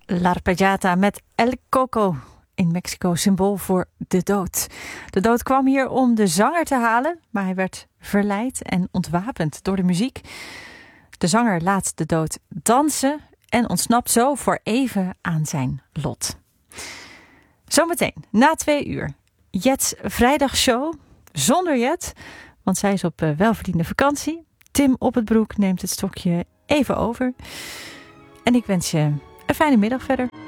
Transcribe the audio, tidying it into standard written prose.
L'Arpeggiata met El Coco, in Mexico symbool voor de dood. De dood kwam hier om de zanger te halen, maar hij werd verleid en ontwapend door de muziek. De zanger laat de dood dansen en ontsnapt zo voor even aan zijn lot. Zometeen, na 2 uur, Jet's vrijdagshow zonder Jet, want zij is op welverdiende vakantie. Tim Oppenbroek neemt het stokje even over. En ik wens je een fijne middag verder.